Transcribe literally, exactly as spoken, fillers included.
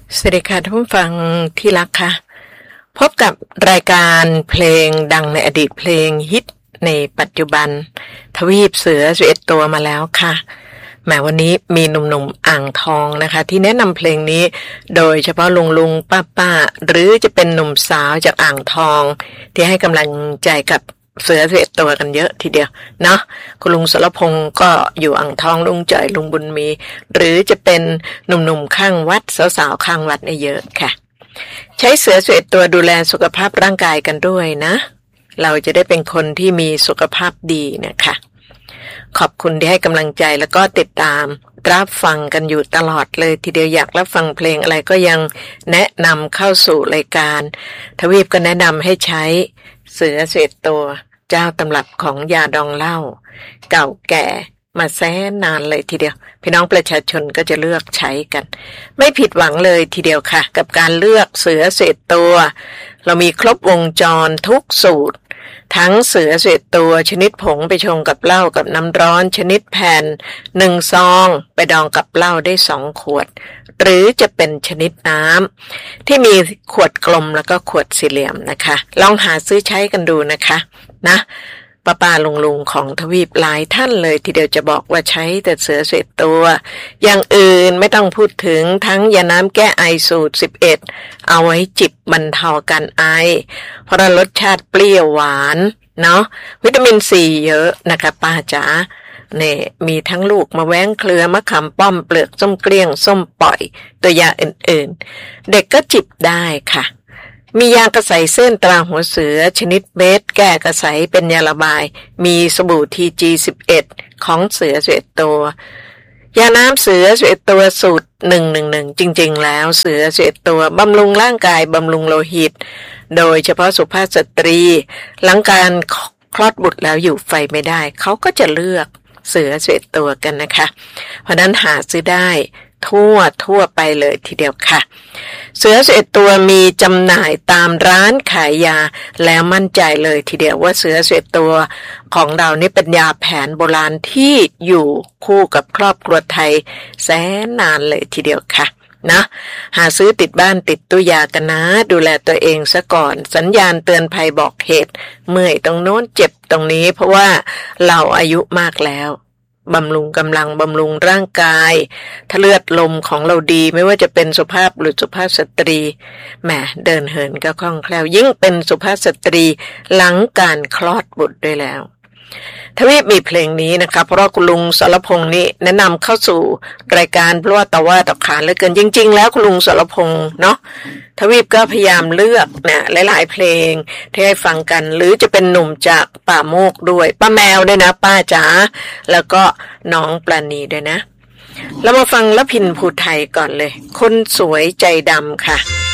สวัสดีค่ะท่านผู้ฟังที่รักค่ะพบกับรายการเพลงดังในอดีตเพลงฮิตในปัจจุบันทวีปเสือสิบเอ็ดตัวมาแล้วค่ะแหมวันนี้มีหนุ่มๆอ่างทองนะคะที่แนะนำเพลงนี้โดยเฉพาะลุงลุงป้าป้าหรือจะเป็นหนุ่มสาวจากอ่างทองที่ให้กำลังใจกับเสือสิบเอ็ดตัวกันเยอะทีเดียวเนาะคุณลุงสรพงศ์ก็อยู่อ่างทองลุงจ่อยลุงบุญมีหรือจะเป็นหนุ่มๆข้างวัดสาวๆข้างวัดเนี่ยเยอะค่ะใช้เสือสิบเอ็ดตัวดูแลสุขภาพร่างกายกันด้วยนะเราจะได้เป็นคนที่มีสุขภาพดีนะคะขอบคุณที่ให้กำลังใจแล้วก็ติดตามรับฟังกันอยู่ตลอดเลยทีเดียวอยากรับฟังเพลงอะไรก็ยังแนะนำเข้าสู่รายการทวีปก็แนะนำให้ใช้เสือสิบเอ็ดตัวเจ้าตำรับของยาดองเหล้าเก่าแก่มาแสนนานเลยทีเดียวพี่น้องประชาชนก็จะเลือกใช้กันไม่ผิดหวังเลยทีเดียวค่ะกับการเลือกเสือสิบเอ็ดตัวเรามีครบวงจรทุกสูตรทั้งเสือสิบเอ็ดตัวชนิดผงไปชงกับเหล้ากับน้ำร้อนชนิดแผ่นหนึ่งซองไปดองกับเหล้าได้สองขวดหรือจะเป็นชนิดน้ำที่มีขวดกลมแล้วก็ขวดสี่เหลี่ยมนะคะลองหาซื้อใช้กันดูนะคะนะป้าป้าลุงลุงของทวีปหลายท่านเลยทีเดียวจะบอกว่าใช้แต่เสือสิบเอ็ดตัวอย่างอื่นไม่ต้องพูดถึงทั้งยาน้ำแก้ไอสูตรสิบเอ็ดเอาไว้จิบบรรเทาการไอเพราะรสชาติเปรี้ยวหวานเนาะวิตามินซีเยอะนะคะป้าจ๋าเนี่ยมีทั้งลูกมะแว้งเครือมะขามป้อมเปลือกส้มเกลี้ยงส้มปล่อยตัวยาอื่นๆเด็กก็จิบได้ค่ะมียากระใสเส้นตราหัวเสือชนิดเม็ดแก้กระใสเป็นยาระบายมีสบู่ ที จี สิบเอ็ด ของเสือสิบเอ็ดตัวยาน้ำเสือสิบเอ็ดตัวสูตรหนึ่งหนึ่งหนึ่งจริงๆแล้วเสือสิบเอ็ดตัวบำรุงร่างกายบำรุงโลหิตโดยเฉพาะสุภาพสตรีหลังการคลอดบุตรแล้วอยู่ไฟไม่ได้เขาก็จะเลือกเสือสิบเอ็ดตัวกันนะคะเพราะนั้นหาซื้อได้ทั่วทั่วไปเลยทีเดียวค่ะเสือสิบเอ็ดตัวมีจำหน่ายตามร้านขายยาแล้วมั่นใจเลยทีเดียวว่าเสือสิบเอ็ดตัวของเรานี่เป็นยาแผนโบราณที่อยู่คู่กับครอบครัวไทยแสนนานเลยทีเดียวค่ะนะหาซื้อติดบ้านติดตู้ยากันนะดูแลตัวเองซะก่อนสัญญาณเตือนภัยบอกเหตุเมื่อยตรงโน้นเจ็บตรงนี้เพราะว่าเราอายุมากแล้วบำรุงกำลังบำรุงร่างกายถ้าเลือดลมของเราดีไม่ว่าจะเป็นสุภาพหรือสุภาพสตรีแหมเดินเหินก็คล่องแคล่วยิ่งเป็นสุภาพสตรีหลังการคลอดบุตรด้วยแล้วทวีปมีเพลงนี้นะคะเพราะคุณลุงสรพงษ์นี่แนะนำเข้าสู่รายการเพราะว่าตะว่าตะขานเหลือเกินจริงๆแล้วคุณลุงสรพงษ์เนาะทวีปก็พยายามเลือกเนี่ยหลายๆเพลงที่ให้ฟังกันหรือจะเป็นหนุ่มจากป่าโมกด้วยป้าแมวด้วยนะป้าจ๋าแล้วก็น้องปราณีด้วยนะเรามาฟังละพินภูไทยก่อนเลยคนสวยใจดำค่ะ